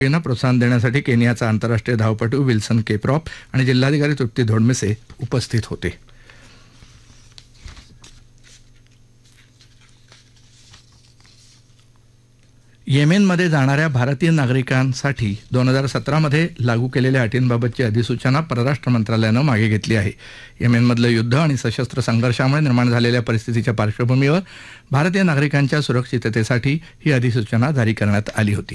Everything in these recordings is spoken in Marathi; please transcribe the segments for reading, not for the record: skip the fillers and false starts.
ना प्रोत्साहन देण्यासाठी केनियाचा आंतरराष्ट्रीय धावपटू विल्सन केप्रॉप आणि जिल्हाधिकारी तृप्ती धोडमिसे उपस्थित होते. येमेनमध्ये जाणाऱ्या भारतीय नागरिकांसाठी 2017मध्ये लागू केलेल्या अटींबाबतची अधिसूचना परराष्ट्र मंत्रालयानं मागे घेतली आहे. येमेनमधलं युद्ध आणि सशस्त्र संघर्षामुळे निर्माण झालेल्या परिस्थितीच्या पार्श्वभूमीवर भारतीय नागरिकांच्या सुरक्षिततेसाठी ही अधिसूचना जारी करण्यात आली होती.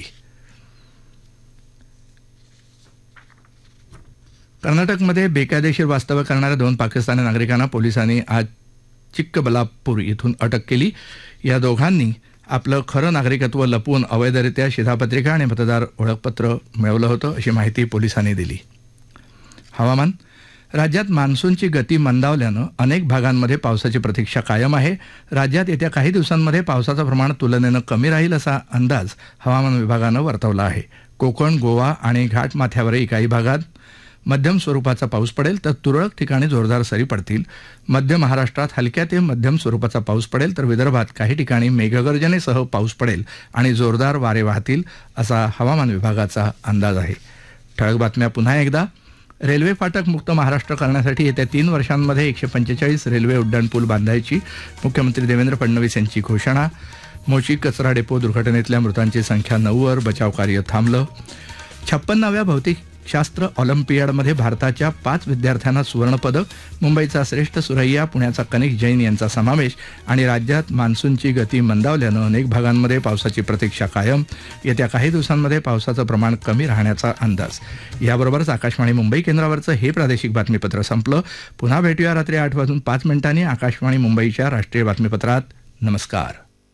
कर्नाटकमध्ये बेकायदेशीर वास्तव्य करणाऱ्या 2 पाकिस्तानी नागरिकांना पोलिसांनी आज चिक्कबल्लापूर इथून अटक केली. या दोघांनी आपलं खरं नागरिकत्व लपवून अवैधरित्या शिधापत्रिका आणि मतदार ओळखपत्र मिळवलं होतं, अशी माहिती पोलिसांनी दिली. हवामान. राज्यात मान्सूनची गती मंदावल्यानं अनेक भागांमध्ये पावसाची प्रतीक्षा कायम आहे. राज्यात येत्या काही दिवसांमध्ये पावसाचं प्रमाण तुलनेनं कमी राहील असा अंदाज हवामान विभागानं वर्तवला आहे. कोकण, गोवा आणि घाटमाथ्यावरही काही भागात मध्यम स्वरूपाचा पाऊस पडेल तर तुरळक ठिकाणी जोरदार सरी पडतील. मध्य महाराष्ट्रात हलक्या ते मध्यम स्वरूपाचा पाऊस पडेल तर विदर्भात काही ठिकाणी मेघगर्जनेसह पाऊस पडेल आणि जोरदार वारे वाहतील असा हवामान विभागाचा अंदाज आहे. ठळक बातम्या पुन्हा एकदा. रेल्वे फाटक मुक्त महाराष्ट्र करण्यासाठी येत्या 3 वर्षांमध्ये 145 रेल्वे उड्डाणपूल बांधायची मुख्यमंत्री देवेंद्र फडणवीस यांची घोषणा. मोची कचरा डेपो दुर्घटनेतल्या मृतांची संख्या 9 वर, बचावकार्य थांबलं. 56व्या भौतिकशास्त्र ऑलिम्पियाडमध्ये भारताच्या 5 विद्यार्थ्यांना सुवर्णपदक. मुंबईचा श्रेष्ठ सुरैया, पुण्याचा कनिक जैन यांचा समावेश. आणि राज्यात मान्सूनची गती मंदावल्यानं अनेक भागांमध्ये पावसाची प्रतीक्षा कायम. येत्या काही दिवसांमध्ये पावसाचं प्रमाण कमी राहण्याचा अंदाज. याबरोबरच आकाशवाणी मुंबई केंद्रावरचं हे प्रादेशिक बातमीपत्र संपलं. पुन्हा भेटूया रात्री 8:05 आकाशवाणी मुंबईच्या राष्ट्रीय बातमीपत्रात. नमस्कार.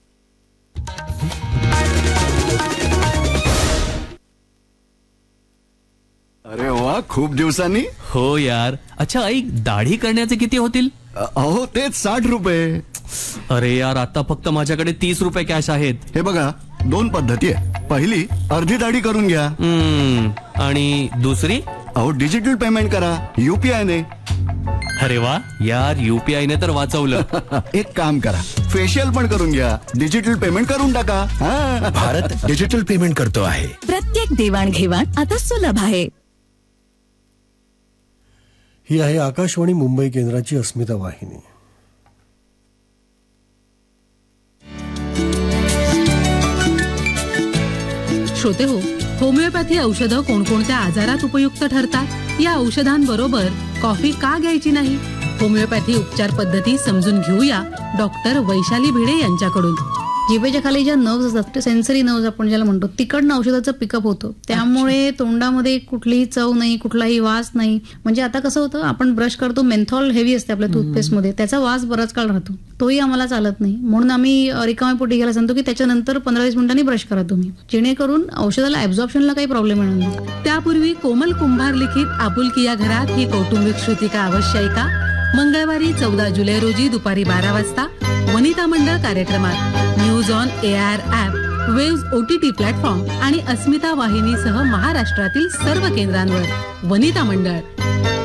अरे वा, खूप दिवसांनी. हो यार. अच्छा ऐक, दाढी करण्याचे किती होतील? अहो तेच 60 रुपये. अरे यार, आता फक्त माझ्याकडे 30 रुपये कॅश आहेत. हे बघा, 2 पद्धती आहे. पहिली, अर्धी दाढी करून घ्या. आणि दुसरी? अहो डिजिटल पेमेंट करा UPI ने. अरे वा यार, UPI ने तर वाचवलं. एक काम करा, फेशियल पण करून घ्या. डिजिटल पेमेंट करून टाका. भारत डिजिटल पेमेंट करतो आहे. प्रत्येक देवाणघेवाण आता सुलभ आहे. ही आहे आकाशवाणी मुंबई केंद्राची अस्मिता वाहिनी. श्रोते हो, होमिओपॅथी औषधं कोणकोणत्या आजारात उपयुक्त ठरतात? या औषधांबरोबर कॉफी का घ्यायची नाही? होमिओपॅथी उपचार पद्धती समजून घेऊया डॉक्टर वैशाली भिडे यांच्याकडून. जिभेच्या खाली ज्या नर्व्स असतात, सेन्सरी नर्व्स आपण ज्याला म्हणतो, तिकडनं औषधाचं पिकअप होतं. त्यामुळे तोंडामध्ये कुठलीही चव नाही, कुठलाही वास नाही. म्हणजे आता कसं होतं, आपण ब्रश करतो, मेन्थॉल हेवी असते आपल्या टूथपेस्टमध्ये, त्याचा वास बराच काळ राहतो. तोही आम्हाला चालत नाही. म्हणून आम्ही रिकाम्या पोटी घ्यायला सांगतो की त्याच्यानंतर 15-20 मिनिटांनी ब्रश करा तुम्ही, जेणेकरून औषधाला ऍब्झॉर्प्शनला काही प्रॉब्लेम येणार नाही. त्यापूर्वी कोमल कुंभार लिखित आपुलकी या घरात ही कौटुंबिक श्रुतिका अवश्य ऐका. मंगळवारी 14 जुलै रोजी दुपारी 12 वाजता वनिता मंडळ कार्यक्रमात news on AIR app, waves OTT platform आणि अस्मिता वाहिनीसह महाराष्ट्रातील सर्व केंद्रांवर वनिता मंडळ.